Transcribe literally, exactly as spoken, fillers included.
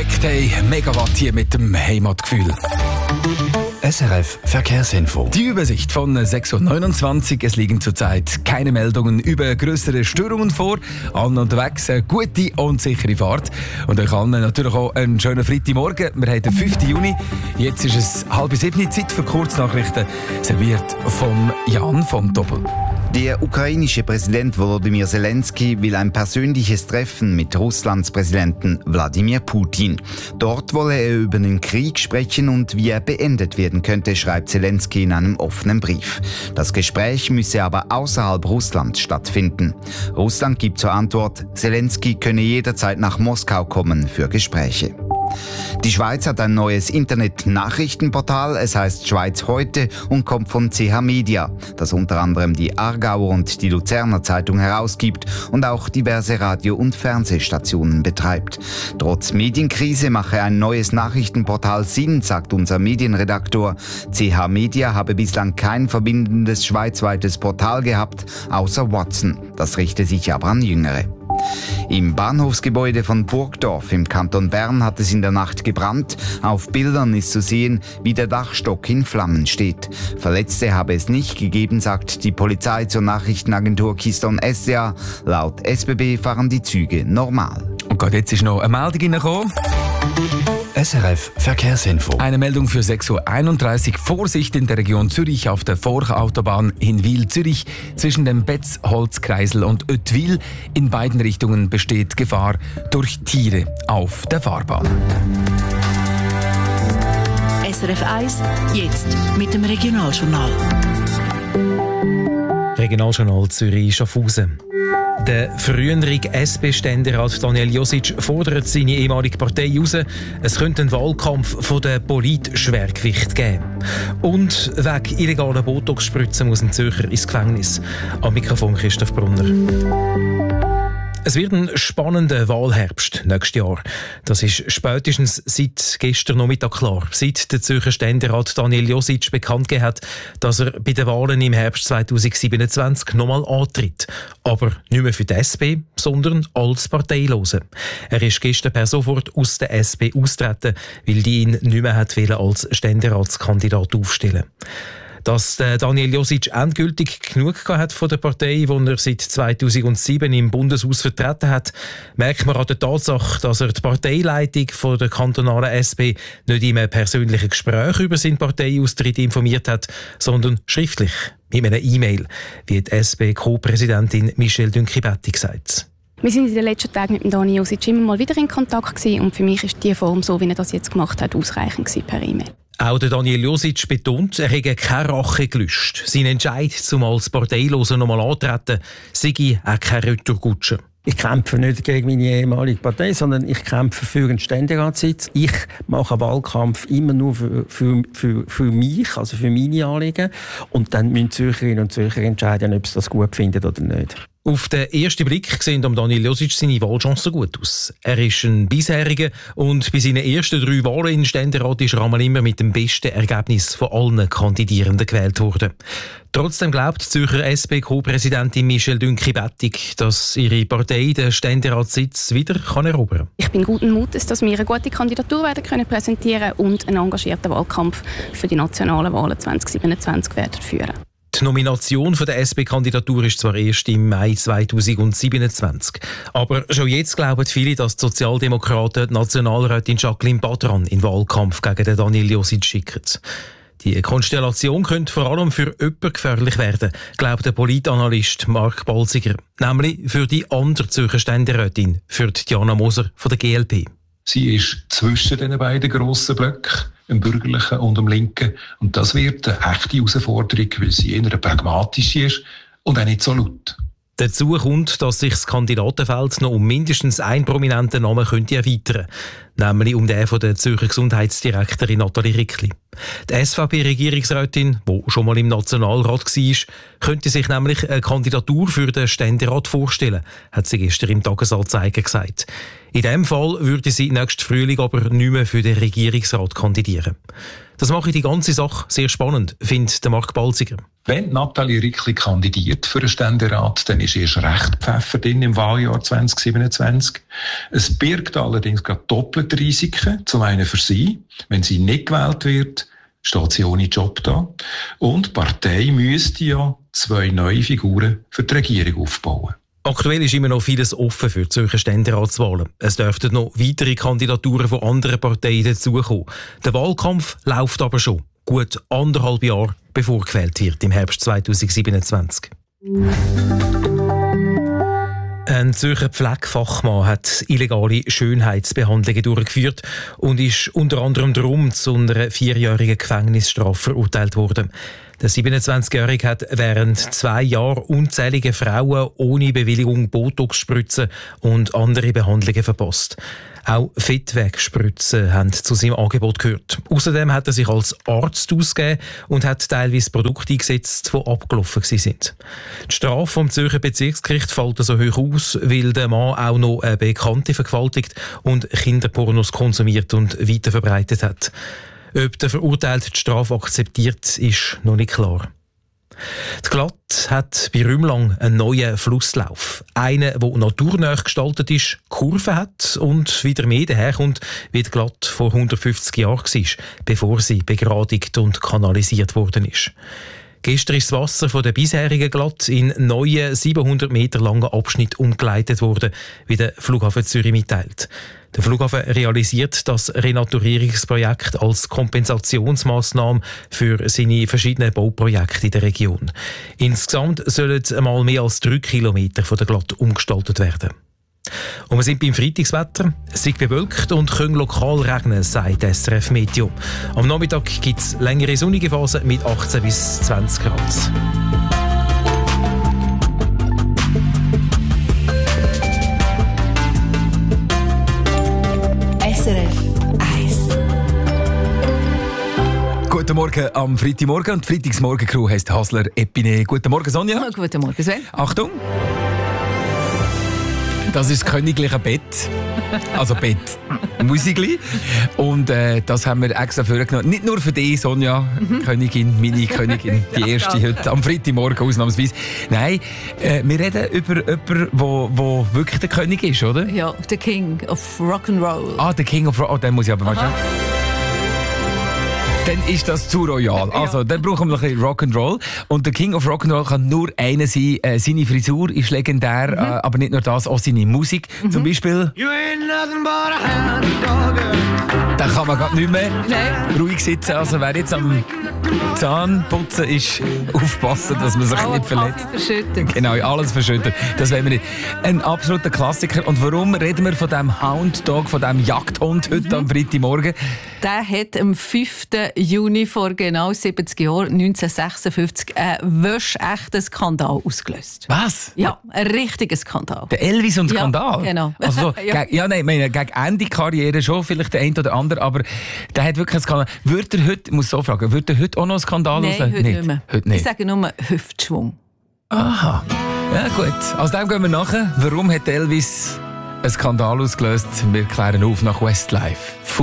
perfekt, hey, Megawatt hier mit dem Heimatgefühl. S R F Verkehrsinfo. Die Übersicht von sechs Uhr neunundzwanzig. Es liegen zurzeit keine Meldungen über größere Störungen vor. Allen unterwegs eine gute und sichere Fahrt. Und euch allen natürlich auch einen schönen Freitagmorgen. Wir haben den fünften Juni. Jetzt ist es halb sieben, Zeit für Kurznachrichten. Serviert vom Jan vom Doppel. Der ukrainische Präsident Volodymyr Zelensky will ein persönliches Treffen mit Russlands Präsidenten Wladimir Putin. Dort wolle er über den Krieg sprechen und wie er beendet werden könnte, schreibt Zelensky in einem offenen Brief. Das Gespräch müsse aber außerhalb Russlands stattfinden. Russland gibt zur Antwort, Zelensky könne jederzeit nach Moskau kommen für Gespräche. Die Schweiz hat ein neues Internet-Nachrichtenportal. Es heißt Schweiz heute und kommt von C H Media, das unter anderem die Aargauer und die Luzerner Zeitung herausgibt und auch diverse Radio- und Fernsehstationen betreibt. Trotz Medienkrise mache ein neues Nachrichtenportal Sinn, sagt unser Medienredaktor. C H Media habe bislang kein verbindendes schweizweites Portal gehabt, außer Watson. Das richte sich aber an Jüngere. Im Bahnhofsgebäude von Burgdorf im Kanton Bern hat es in der Nacht gebrannt. Auf Bildern ist zu sehen, wie der Dachstock in Flammen steht. Verletzte habe es nicht gegeben, sagt die Polizei zur Nachrichtenagentur Keystone S D A. Laut S B B fahren die Züge normal. Und gerade jetzt ist noch eine Meldung reingekommen. S R F Verkehrsinfo. Eine Meldung für sechs Uhr einunddreißig. Vorsicht in der Region Zürich auf der Forchautobahn in Wil-Zürich. Zwischen dem Betzholzkreisel und Oetwil in beiden Richtungen besteht Gefahr durch Tiere auf der Fahrbahn. S R F eins, jetzt mit dem Regionaljournal. Regionaljournal Zürich-Schaffhausen. Der frühere S P-Ständerat Daniel Josic fordert seine ehemalige Partei heraus. Es könnte einen Wahlkampf von der Politschwergewicht geben. Und wegen illegaler Botox-Spritzen muss ein Zürcher ins Gefängnis. Am Mikrofon Christoph Brunner. Es wird ein spannender Wahlherbst nächstes Jahr. Das ist spätestens seit gestern Nachmittag klar. Seit der Zürcher Ständerat Daniel Josic bekannt gegeben hat, dass er bei den Wahlen im Herbst zweitausendsiebenundzwanzig nochmal antritt. Aber nicht mehr für die S P, sondern als Parteilose. Er ist gestern per sofort aus der S P austreten, weil die ihn nicht mehr hat als Ständeratskandidat aufstellen. Dass Daniel Josic endgültig genug hat von der Partei, die er seit zweitausendsieben im Bundeshaus vertreten hat, merkt man an der Tatsache, dass er die Parteileitung von der kantonalen S P nicht in einem persönlichen Gespräch über seinen Parteiaustritt informiert hat, sondern schriftlich, in einer E-Mail, wie die S P-Co-Präsidentin Michelle Dünki-Betti sagt. Wir sind in den letzten Tagen mit Daniel Josic immer mal wieder in Kontakt gewesen und für mich ist die Form, so wie er das jetzt gemacht hat, ausreichend gewesen per E-Mail. Auch der Daniel Josic betont, er hätte keine Rache gelöscht. Sein Entscheid, zum als Parteiloser nochmal antreten, sei auch keine Retourkutsche. Ich kämpfe nicht gegen meine ehemalige Partei, sondern ich kämpfe für einen Ständeratssitz. Ich mache einen Wahlkampf immer nur für, für, für, für mich, also für meine Anliegen. Und dann müssen Zürcherinnen und Zürcher entscheiden, ob sie das gut finden oder nicht. Auf den ersten Blick sehen Daniel Josic seine Wahlchancen gut aus. Er ist ein Bisheriger und bei seinen ersten drei Wahlen in den Ständerat ist er einmal immer mit dem besten Ergebnis von allen Kandidierenden gewählt worden. Trotzdem glaubt die Zürcher S P-Co-Präsidentin Michelle Dünki-Betti, dass ihre Partei den Ständeratssitz wieder kann erobern kann. Ich bin guten Mutes, dass wir eine gute Kandidatur werden können präsentieren und einen engagierten Wahlkampf für die nationalen Wahlen zweitausendsiebenundzwanzig werden führen. Die Nomination für die S P-Kandidatur ist zwar erst im Mai zweitausendsiebenundzwanzig. Aber schon jetzt glauben viele, dass die Sozialdemokraten die Nationalrätin Jacqueline Badran in den Wahlkampf gegen den Daniel Josic schicken. Die Konstellation könnte vor allem für jemanden gefährlich werden, glaubt der Politanalyst Mark Balziger. Nämlich für die andere Zürcher Ständerätin, für Diana Moser von der G L P. Sie ist zwischen den beiden grossen Blöcken, dem bürgerlichen und dem linken. Und das wird eine echte Herausforderung, weil sie eher pragmatisch ist und auch nicht so laut. Dazu kommt, dass sich das Kandidatenfeld noch um mindestens einen prominenten Namen könnte erweitern, nämlich um den von der Zürcher Gesundheitsdirektorin Nathalie Rickli. Die S V P-Regierungsrätin, die schon mal im Nationalrat war, könnte sich nämlich eine Kandidatur für den Ständerat vorstellen, hat sie gestern im Tagesanzeiger gesagt. In diesem Fall würde sie nächsten Frühling aber nicht mehr für den Regierungsrat kandidieren. Das mache die ganze Sache sehr spannend, findet Marc Balziger. Wenn Nathalie Rickli kandidiert für den Ständerat, dann ist erst recht Pfeffer drin im Wahljahr zwanzig siebenundzwanzig. Es birgt allerdings gerade doppelte Risiken. Zum einen für sie. Wenn sie nicht gewählt wird, steht sie ohne Job da. Und die Partei müsste ja zwei neue Figuren für die Regierung aufbauen. Aktuell ist immer noch vieles offen für die Zürcher Ständeratswahlen. Es dürften noch weitere Kandidaturen von anderen Parteien dazukommen. Der Wahlkampf läuft aber schon. Gut anderthalb Jahre bevor gewählt wird, im Herbst zwanzig siebenundzwanzig. Ein Zürcher Pflegefachmann hat illegale Schönheitsbehandlungen durchgeführt und ist unter anderem darum zu einer vierjährigen Gefängnisstrafe verurteilt worden. Der siebenundzwanzigjährige hat während zwei Jahren unzählige Frauen ohne Bewilligung Botox-Spritzen und andere Behandlungen verpasst. Auch Fettwegspritzen haben zu seinem Angebot gehört. Außerdem hat er sich als Arzt ausgegeben und hat teilweise Produkte eingesetzt, die abgelaufen sind. Die Strafe vom Zürcher Bezirksgericht fällt so hoch aus, weil der Mann auch noch eine Bekannte vergewaltigt und Kinderpornos konsumiert und weiterverbreitet hat. Ob der Verurteilte die Strafe akzeptiert, ist noch nicht klar. Die Glatt hat bei Rümlang einen neuen Flusslauf. Einen, der naturnah gestaltet ist, Kurven hat und wieder mehr daherkommt, wie die Glatt vor hundertfünfzig Jahren war, bevor sie begradigt und kanalisiert worden ist. Gestern ist das Wasser von der bisherigen Glatt in neuen siebenhundert Meter langen Abschnitt umgeleitet worden, wie der Flughafen Zürich mitteilt. Der Flughafen realisiert das Renaturierungsprojekt als Kompensationsmaßnahme für seine verschiedenen Bauprojekte in der Region. Insgesamt sollen einmal mehr als drei Kilometer von der Glatt umgestaltet werden. Und wir sind beim Freitagswetter. Es ist bewölkt und kann lokal regnen, sagt S R F Meteo. Am Nachmittag gibt es längere sonnige Phasen mit achtzehn bis zwanzig Grad. S R F eins. Guten Morgen am Freitagmorgen. Und die Freitagsmorgen-Crew heisst Hasler Epine. Guten Morgen, Sonja. Oh, guten Morgen, Sven. Achtung! Das ist das königliche Bett. Also Bett. Musikli. Und äh, das haben wir extra vorgenommen. Nicht nur für dich, Sonja, mhm. Königin, meine Königin, die erste ja, heute am Freitagmorgen ausnahmsweise. Nein, äh, wir reden über jemanden, wo, wo wirklich der König ist, oder? Ja, der King of Rock'n'Roll. Ah, der King of Rock'n'Roll. Oh, den muss ich aber mal schauen. Dann ist das zu royal. Also, ja. Dann brauchen wir ein bisschen Rock'n'Roll. Und der King of Rock'n'Roll kann nur einer sein. Äh, seine Frisur ist legendär, mhm. äh, aber nicht nur das, auch seine Musik. Mhm. Zum Beispiel. You ain't nothing but a hound dog. Da kann man gerade nicht mehr Nein. ruhig sitzen. Also, wer jetzt am Zahnputzen ist, aufpassen, dass man sich oh, nicht verletzt. Verschüttet. Genau, alles verschüttet. Das wollen wir nicht. Ein absoluter Klassiker. Und warum reden wir von diesem Hound Dog, von diesem Jagdhund heute mhm. am Freitagmorgen? Der hat am fünften Juni vor genau siebzig Jahren, neunzehnhundertsechsundfünfzig, einen wäschechten Skandal ausgelöst. Was? Ja, ein richtiger Skandal. Der Elvis und Skandal? Ja, genau. Also, ja. Gegen, ja, nein, meine, gegen Ende Karriere schon, vielleicht der eine oder andere, aber der hat wirklich einen Skandal. Würde er heute, ich muss so fragen, würde er heute auch noch einen Skandal Nein, raus? heute nicht. nicht mehr. Heute nicht. Ich sage nur Hüftschwung. Aha. Ja, gut. Aus dem gehen wir nachher. Warum hat Elvis einen Skandal ausgelöst? Wir klären auf nach Westlife.